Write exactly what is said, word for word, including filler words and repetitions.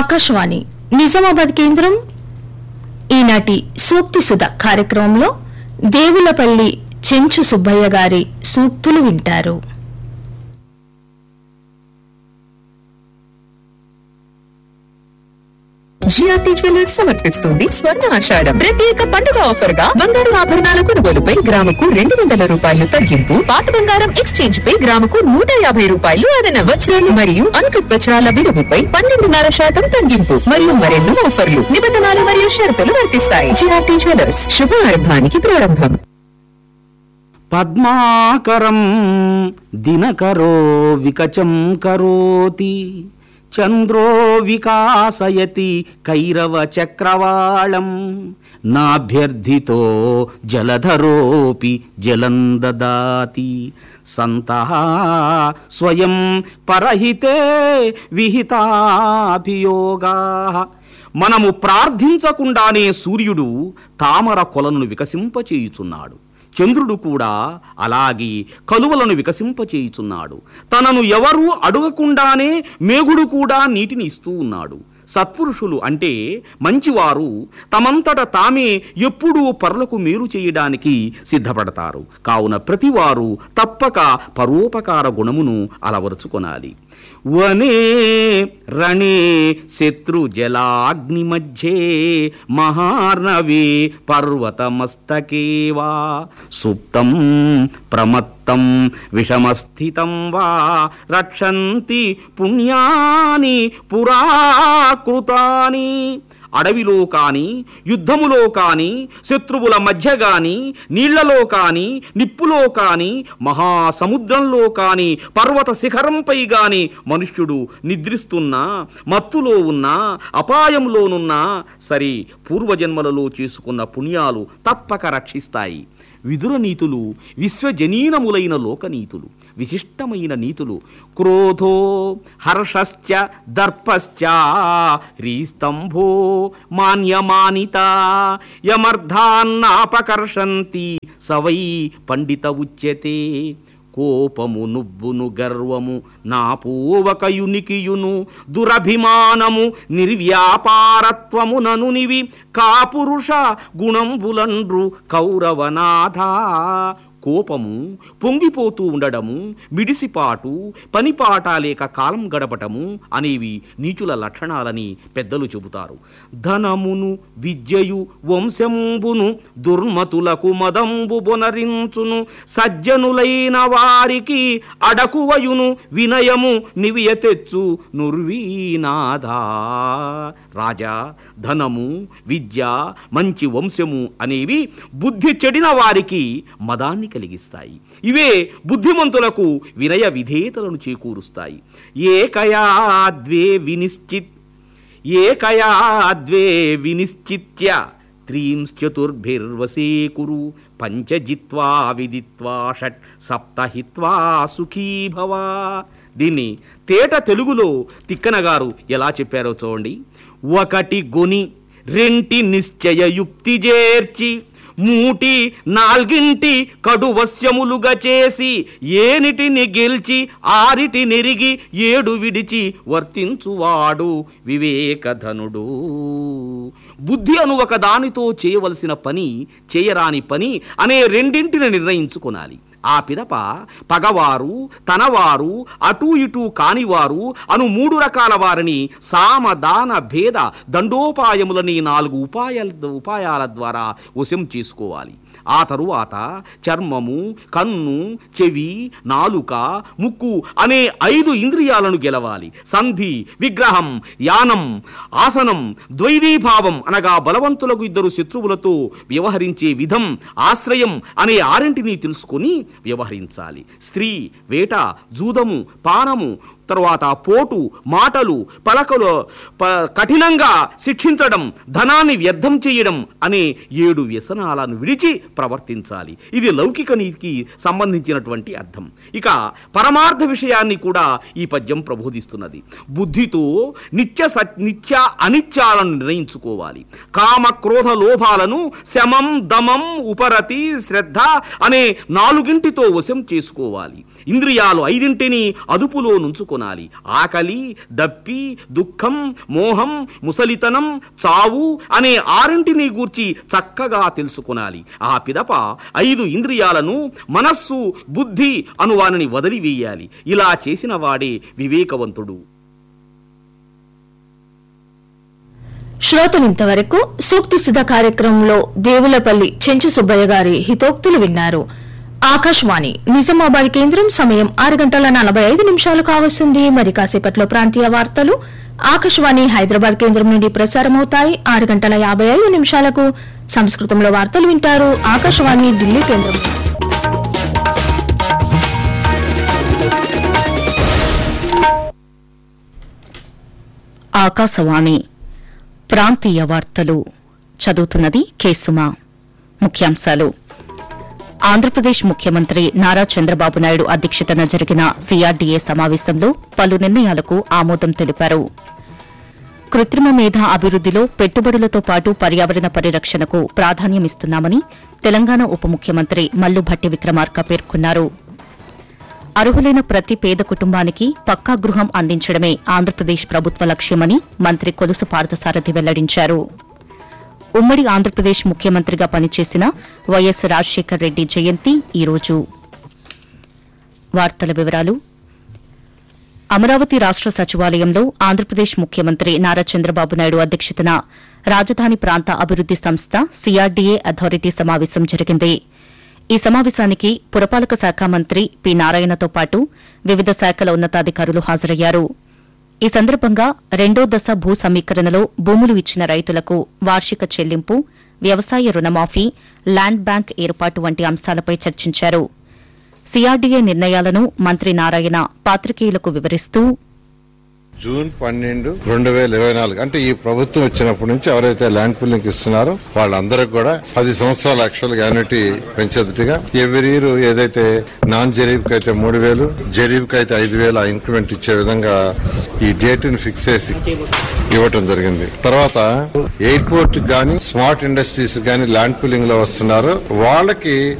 ఆకాశవాణి నిజామాబాద్ కేంద్రం ఈనాటి సూక్తి సుధ కార్యక్రమంలో దేవులపల్లి చెంచు సుబ్బయ్య గారి సూక్తులు వింటారు. జిఆర్టీ జ్యువెలర్స్ సమర్పిస్తుంది స్వర్ణ ఆషాఢం ప్రత్యేక పండుగ ఆఫర్ గా బంగారు ఆభరణాల కొనుగోలుపై గ్రాముకు రెండు వందల రూపాయలు తగ్గింపు, పాత బంగారం ఎక్స్చేంజ్ పై గ్రాముకు నూట యాభై రూపాయలు అదన, వజ్రాలు మరియు అన్కట్ వజ్రాల విలువపై పన్నెండున్నర శాతం తగ్గింపు మరియు మరెన్నో ఆఫర్లు, నిబంధనలు మరియు షరతులు వర్తిస్తాయి. జిఆర్టీ జ్యువెలర్స్ శుభారంభానికి ప్రారంభం. పద్మాకరం దినకరో వికచం కరోతి చంద్రో వికాసయతి కైరవ చక్రవాళం నాభ్యర్థితో జలధరోపి జలం దదాతి సంతః స్వయం పరహితే విహితాభియోగాః. మనము ప్రార్థించకుండానే సూర్యుడు తామర కొలను వికసింపచేయుచున్నాడు. చంద్రుడు కూడా అలాగే కలువలను వికసింపచేయుచున్నాడు. తనను ఎవరూ అడగకుండానే మేఘుడు కూడా నీటిని ఇస్తూ ఉన్నాడు. సత్పురుషులు అంటే మంచివారు తమంతట తామే ఎప్పుడూ పరులకు మేలు చేయడానికి సిద్ధపడతారు. కావున ప్రతివారు తప్పక పరోపకార గుణమును అలవరుచుకొనాలి. వనే రణే శత్రు జలాగ్ని మధ్యే మహార్ణవే పర్వతమస్తకే వా సుప్తం ప్రమత్తం విషమస్థితం వా రక్షంతి పుణ్యాని పురాకృతాని. అడవిలో కాని, యుద్ధములో కాని, శత్రువుల మధ్య గాని, నీళ్లలో కాని, నిప్పులో కాని, మహాసముద్రంలో కాని, పర్వత శిఖరంపై గాని మనుష్యుడు నిద్రిస్తున్నా, మత్తులో ఉన్నా, అపాయంలోనున్నా సరే పూర్వజన్మలలో చేసుకున్న పుణ్యాలు తప్పక రక్షిస్తాయి. విదుర నీతులు విశ్వజనీనములైన లోకనీతులు, విశిష్టమైన నీతులు. క్రోధో హర్షశ్చ దర్పశ్చ హ్రీస్తంభో మాన్యమానిత యమర్థాన్నాపకర్షంతి సవై పండిత ఉచ్యతే. కోపము నువ్వును గర్వము నాపోవకయునికియును దురభిమానము నిర్వ్యాపారత్వము ననునివి కాపురుష గుణంబులండ్రు కౌరవనాథ. కోపము, పొంగిపోతూ ఉండడము, మిడిసిపాటు, పనిపాట లేక కాలం గడపటము అనేవి నీచుల లక్షణాలని పెద్దలు చెబుతారు. ధనమును విద్యయు వంశంబును దుర్మతులకు మదంబు బొనరించును సజ్జనులైన వారికి అడకువయును వినయము నివియ తెచ్చు నుర్వీనాథా. రాజా, ధనము, విద్య, మంచి వంశము అనేవి బుద్ధి చెడిన వారికి మదాన్ని కలిగిస్తాయి. ఇవే బుద్ధిమంతులకు వినయ విధేయతలను చేకూరుస్తాయి. ఏకయా ద్వే వినిశ్చిత్ ఏకయా ద్వే వినిశ్చిత్య త్రీంశ్చతుర్భిర్వసే కురు పంచజిత్వా విదిత్వా షట్ సప్తహిత్వా సుఖీ భవ. దీన్ని తేట తెలుగులో తిక్కన గారు ఎలా చెప్పారో చూడండి. ఒకటి గొని రెంటి నిశ్చయ యుక్తి చేర్చి మూటి నాల్గింటి కడువశ్యములుగా చేసి ఏనిటిని గెల్చి ఆరిటి నెరిగి ఏడు విడిచి వర్తించువాడు వివేకధనుడు. బుద్ధి అను ఒక దానితో చేయవలసిన పని, చేయరాని పని అనే రెండింటిని నిర్ణయించుకొనాలి. ఆ పిదప పగవారు, తనవారు, అటూ ఇటూ కానివారు అను మూడు రకాల వారిని సామ దాన భేద దండోపాయములని నాలుగు ఉపాయాల ఉపాయాల ద్వారా వశం చేసుకోవాలి. ఆ తరువాత చర్మము, కన్ను, చెవి, నాలుక, ముక్కు అనే ఐదు ఇంద్రియాలను గెలవాలి. సంధి, విగ్రహం, యానం, ఆసనం, ద్వైవీభావం అనగా బలవంతులకు ఇద్దరు శత్రువులతో వ్యవహరించే విధం, ఆశ్రయం అనే ఆరింటిని తెలుసుకొని వ్యవహరించాలి. స్త్రీ, వేట, జూదము, పానము, తరువాత పోటు, మాటలు, పలకలు కఠినంగా శిక్షించడం, ధనాన్ని వ్యర్థం చేయడం అనే ఏడు వ్యసనాలను విడిచి ప్రవర్తించాలి. ఇది లౌకిక నీతికి సంబంధించినటువంటి అర్థం. ఇక పరమార్థ విషయాన్ని కూడా ఈ పద్యం ప్రబోధిస్తున్నది. బుద్ధితో నిత్య నిత్య అనిత్యాలను నిర్ణయించుకోవాలి. కామ క్రోధ లోభాలను శమం, దమం, ఉపరతి, శ్రద్ధ అనే నాలుగింటితో వశం చేసుకోవాలి. ఇంద్రియాలు ఐదింటిని అదుపులో నుంచుకోవాలి. తెలుసుకునాలి. ఆకలి, దప్పి, దుఃఖం, మోహం, ముసలితనం, చావు అనే ఆరింటిని గూర్చి చక్కగా తెలుసుకునాలి. ఆ పిదప ఐదు ఇంద్రియాలను మనస్సు, బుద్ధి అనువానిని వదిలివేయాలి. ఇలా చేసిన వాడే వివేకవంతుడు. శ్రోతలింతవరకు సూక్తి సిద్ధ కార్యక్రమంలో దేవులపల్లి చెంచు సుబ్బయ్య గారి హితోక్తులు విన్నారు. ఆకాశవాణి నిజామాబాద్ కేంద్రం సమయం ఆరు గంటల నలభై ఐదు నిమిషాలు కావస్తుంది. మరి కాసేపట్లో ప్రాంతీయ వార్తలు ఆకాశవాణి హైదరాబాద్ కేంద్రం నుండి ప్రసారమవుతాయి. ఆరు గంటల యాభై ఐదు నిమిషాలకు సంస్కృతంలో వార్తలు వింటారు ఆకాశవాణి ఢిల్లీ కేంద్రం. ఆకాశవాణి ప్రాంతీయ వార్తలు చదువుతున్నది కేసుమా. ముఖ్యాంశాలు: ఆంధ్రప్రదేశ్ ముఖ్యమంత్రి నారా చంద్రబాబు నాయుడు అధ్యక్షతన జరిగిన సీఆర్డీఏ సమావేశంలో పలు నిర్ణయాలకు ఆమోదం తెలిపారు. కృత్రిమ మేధ అభివృద్దిలో పెట్టుబడులతో పాటు పర్యావరణ పరిరక్షణకు ప్రాధాన్యమిస్తున్నామని తెలంగాణ ఉప ముఖ్యమంత్రి మల్లు భట్టి విక్రమార్క పేర్కొన్నారు. అర్హులైన ప్రతి పేద కుటుంబానికి పక్కా గృహం అందించడమే ఆంధ్రప్రదేశ్ ప్రభుత్వ లక్ష్యమని మంత్రి కొలుసు పార్థసారథి వెల్లడించారు. ఉమ్మడి ఆంధ్రప్రదేశ్ ముఖ్యమంత్రిగా పనిచేసిన వైఎస్ రాజశేఖర్ రెడ్డి జయంతి ఈరోజు. వార్తల వివరాలు. అమరావతి రాష్ట సచివాలయంలో ఆంధ్రప్రదేశ్ ముఖ్యమంత్రి నారా చంద్రబాబు నాయుడు అధ్యక్షతన రాజధాని ప్రాంత అభివృద్ది సంస్థ సీఆర్డీఏ అథారిటీ సమావేశం జరిగింది. ఈ సమావేశానికి పురపాలక శాఖ మంత్రి పి నారాయణతో పాటు వివిధ శాఖల ఉన్నతాధికారులు హాజరయ్యారు. ఈ సందర్భంగా రెండో దశ భూ సమీకరణలో భూములు ఇచ్చిన రైతులకు వార్షిక చెల్లింపు, వ్యవసాయ రుణమాఫీ, ల్యాండ్ బ్యాంక్ ఏర్పాటు వంటి అంశాలపై చర్చించారు. సీఆర్డీఏ నిర్ణయాలను మంత్రి నారాయణ పాత్రికేయులకు వివరిస్తూ, జూన్ పన్నెండు రెండు వేల ఇరవై నాలుగు అంటే ఈ ప్రభుత్వం వచ్చినప్పటి నుంచి ఎవరైతే ల్యాండ్ పూలింగ్ ఇస్తున్నారో వాళ్ళందరికీ కూడా పది సంవత్సరాల యాక్చువల్ గా యాన్యుటీ పెంచేదిగా ఎవరి ఇయర్ ఏదైతే నాన్ జరీబ్ కి అయితే మూడు వేలు జరీబ్ కి అయితే ఐదు వేలు ఇంక్రిమెంట్ ఇచ్చే విధంగా ఈ డేట్ ని ఫిక్స్ చేసి ఇవ్వటం జరిగింది. తర్వాత ఎయిర్పోర్ట్ గానీ స్మార్ట్ ఇండస్ట్రీస్ గానీ ల్యాండ్ పూలింగ్ లో వస్తున్నారు వాళ్ళకి